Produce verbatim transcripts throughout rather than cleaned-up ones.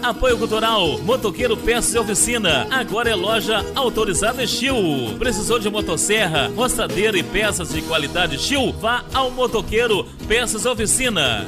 Apoio Cultural, Motoqueiro Peças e Oficina. Agora é loja autorizada Estil. Precisou de motosserra, roçadeira e peças de qualidade Estil? Vá ao Motoqueiro Peças e Oficina.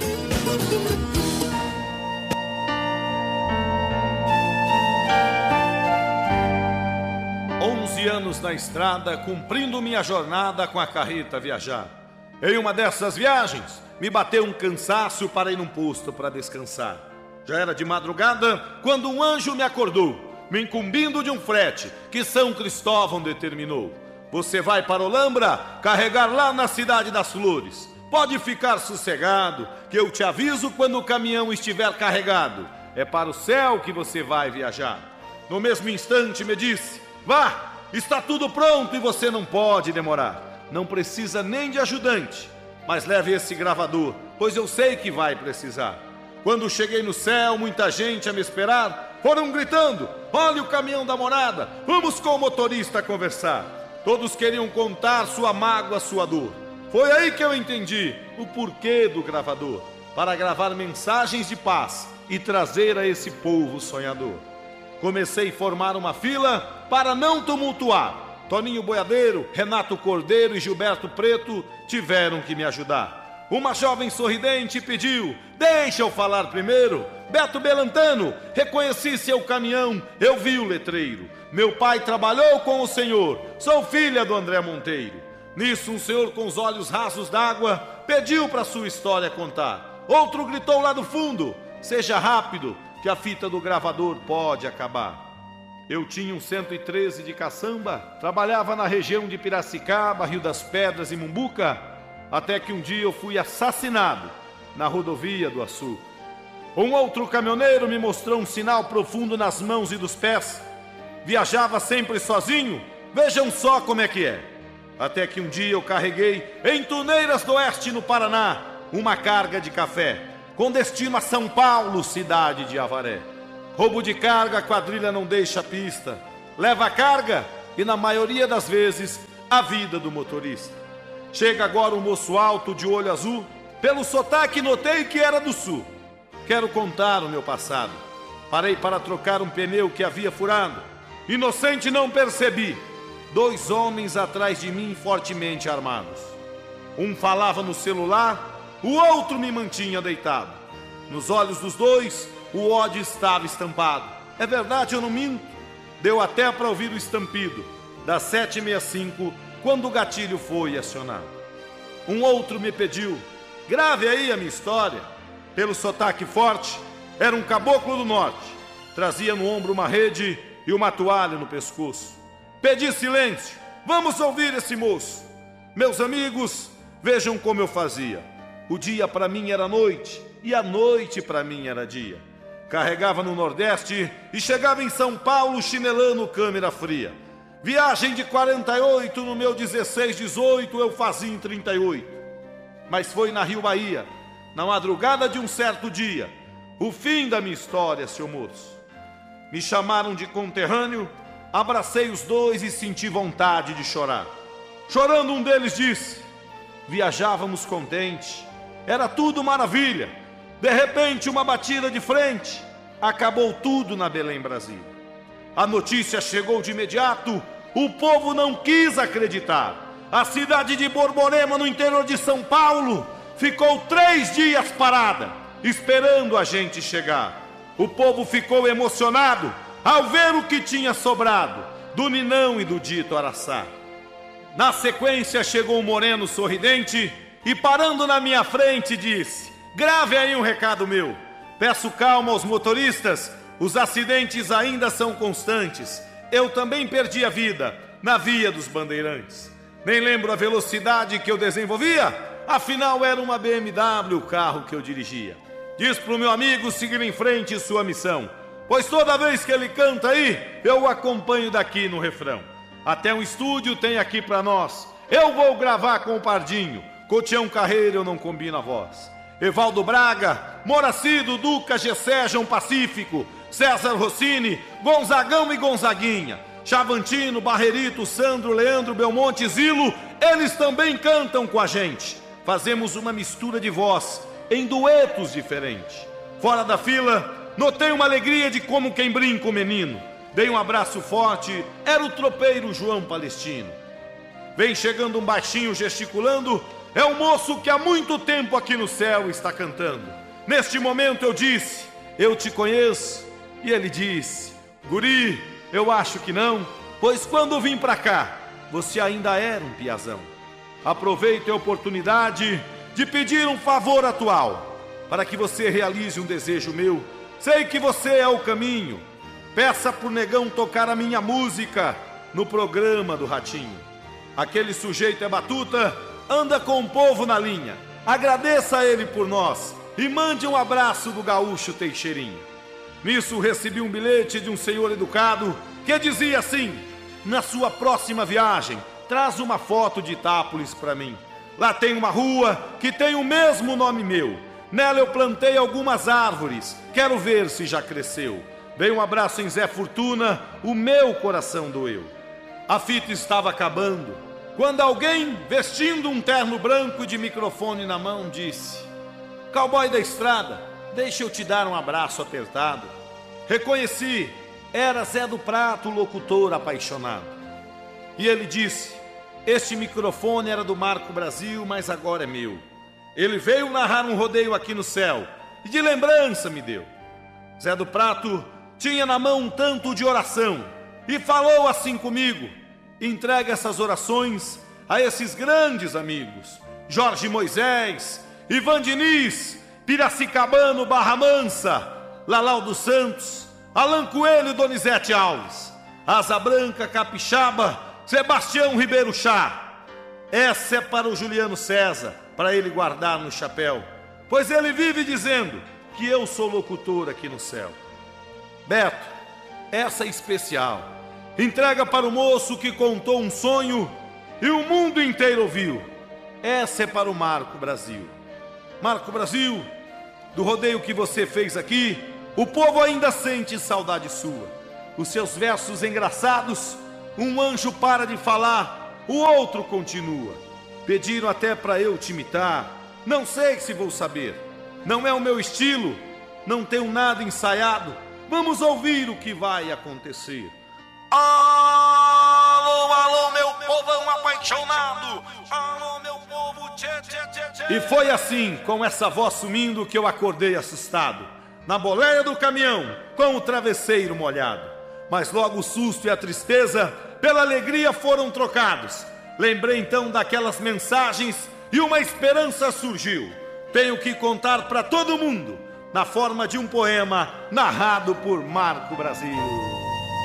onze anos na estrada, cumprindo minha jornada com a carreta Viajar. Em uma dessas viagens, me bateu um cansaço e parei num posto para descansar. Já era de madrugada quando um anjo me acordou, me incumbindo de um frete que São Cristóvão determinou. Você vai para Olambra, carregar lá na cidade das flores. Pode ficar sossegado, que eu te aviso quando o caminhão estiver carregado. É para o céu que você vai viajar. No mesmo instante me disse: vá, está tudo pronto e você não pode demorar. Não precisa nem de ajudante, mas leve esse gravador, pois eu sei que vai precisar. Quando cheguei no céu, muita gente a me esperar. Foram gritando: olha o caminhão da morada, vamos com o motorista conversar. Todos queriam contar sua mágoa, sua dor. Foi aí que eu entendi o porquê do gravador, para gravar mensagens de paz e trazer a esse povo sonhador. Comecei a formar uma fila para não tumultuar. Toninho Boiadeiro, Renato Cordeiro e Gilberto Preto tiveram que me ajudar. Uma jovem sorridente pediu: deixa eu falar primeiro. Beto Belantano, reconheci seu caminhão, eu vi o letreiro. Meu pai trabalhou com o senhor, sou filha do André Monteiro. Nisso um senhor com os olhos rasos d'água pediu para sua história contar. Outro gritou lá do fundo: seja rápido, que a fita do gravador pode acabar. Eu tinha um cento e treze de caçamba, trabalhava na região de Piracicaba, Rio das Pedras e Mumbuca, até que um dia eu fui assassinado na rodovia do Açu. Um outro caminhoneiro me mostrou um sinal profundo nas mãos e dos pés. Viajava sempre sozinho, vejam só como é que é. Até que um dia eu carreguei em Tuneiras do Oeste, no Paraná, uma carga de café, com destino a São Paulo, cidade de Avaré. Roubo de carga, a quadrilha não deixa pista. Leva a carga e, na maioria das vezes, a vida do motorista. Chega agora um moço alto, de olho azul. Pelo sotaque notei que era do sul. Quero contar o meu passado. Parei para trocar um pneu que havia furado. Inocente não percebi. Dois homens atrás de mim, fortemente armados. Um falava no celular, o outro me mantinha deitado. Nos olhos dos dois, o ódio estava estampado. É verdade, eu não minto. Deu até para ouvir o estampido das sete e sessenta e cinco, quando o gatilho foi acionado. Um outro me pediu: grave aí a minha história. Pelo sotaque forte, era um caboclo do norte. Trazia no ombro uma rede e uma toalha no pescoço. Pedi silêncio, vamos ouvir esse moço. Meus amigos, vejam como eu fazia. O dia para mim era noite e a noite para mim era dia. Carregava no Nordeste e chegava em São Paulo chinelando câmera fria. Viagem de quarenta e oito, no meu dezesseis, dezoito, eu fazia em trinta e oito. Mas foi na Rio Bahia, na madrugada de um certo dia, o fim da minha história, seu moço. Me chamaram de conterrâneo, abracei os dois e senti vontade de chorar. Chorando, um deles disse: viajávamos contente, era tudo maravilha. De repente, uma batida de frente, acabou tudo na Belém, Brasil. A notícia chegou de imediato, o povo não quis acreditar. A cidade de Borborema, no interior de São Paulo, ficou três dias parada, esperando a gente chegar. O povo ficou emocionado ao ver o que tinha sobrado do Ninão e do dito Araçá. Na sequência chegou um moreno sorridente e, parando na minha frente, disse: grave aí um recado meu. Peço calma aos motoristas, os acidentes ainda são constantes. Eu também perdi a vida na via dos Bandeirantes. Nem lembro a velocidade que eu desenvolvia, afinal era uma B M W o carro que eu dirigia. Diz pro meu amigo seguir em frente sua missão, pois toda vez que ele canta aí, eu o acompanho daqui no refrão. Até um estúdio tem aqui pra nós, eu vou gravar com o Pardinho. Cotião Carreiro eu não combino a voz. Evaldo Braga, Moracido, Duca, Gessé, João Pacífico, César Rossini, Gonzagão e Gonzaguinha, Chavantino, Barrerito, Sandro, Leandro, Belmonte, Zilo, eles também cantam com a gente. Fazemos uma mistura de voz em duetos diferentes. Fora da fila, notei uma alegria de como quem brinca o menino. Dei um abraço forte, era o tropeiro João Palestino. Vem chegando um baixinho gesticulando, é o moço que há muito tempo aqui no céu está cantando. Neste momento eu disse, eu te conheço, e ele disse, guri, eu acho que não, pois quando vim pra cá, você ainda era um piazão. Aproveito a oportunidade de pedir um favor atual, para que você realize um desejo meu. Sei que você é o caminho. Peça pro negão tocar a minha música no programa do Ratinho. Aquele sujeito é batuta, anda com o povo na linha. Agradeça a ele por nós e mande um abraço do gaúcho Teixeirinho. Nisso recebi um bilhete de um senhor educado que dizia assim, na sua próxima viagem, traz uma foto de Itápolis para mim. Lá tem uma rua que tem o mesmo nome meu. Nela eu plantei algumas árvores, quero ver se já cresceu. Dei um abraço em Zé Fortuna, o meu coração doeu. A fita estava acabando, quando alguém, vestindo um terno branco e de microfone na mão, disse, cowboy da estrada, deixa eu te dar um abraço apertado. Reconheci, era Zé do Prato, o locutor apaixonado. E ele disse, este microfone era do Marco Brasil, mas agora é meu. Ele veio narrar um rodeio aqui no céu, e de lembrança me deu. Zé do Prato tinha na mão um tanto de oração, e falou assim comigo, entrega essas orações a esses grandes amigos, Jorge Moisés, Ivan Diniz, Piracicabano, Barra Mansa, Lalau dos Santos, Alan Coelho e Donizete Alves, Asa Branca, Capixaba, Sebastião Ribeiro Chá. Essa é para o Juliano César, para ele guardar no chapéu, pois ele vive dizendo que eu sou locutor aqui no céu. Beto, essa é especial. Entrega para o moço que contou um sonho e o mundo inteiro ouviu. Essa é para o Marco Brasil. Marco Brasil, do rodeio que você fez aqui, o povo ainda sente saudade sua. Os seus versos engraçados, um anjo para de falar, o outro continua. Pediram até para eu te imitar, não sei se vou saber. Não é o meu estilo, não tenho nada ensaiado. Vamos ouvir o que vai acontecer. Alô, alô, meu povão apaixonado. Alô, meu povo, tchê, tchê, tchê, tchê. E foi assim, com essa voz sumindo, que eu acordei assustado, na boleia do caminhão, com o travesseiro molhado. Mas logo o susto e a tristeza pela alegria foram trocados. Lembrei então daquelas mensagens e uma esperança surgiu. Tenho que contar para todo mundo, na forma de um poema narrado por Marco Brasil.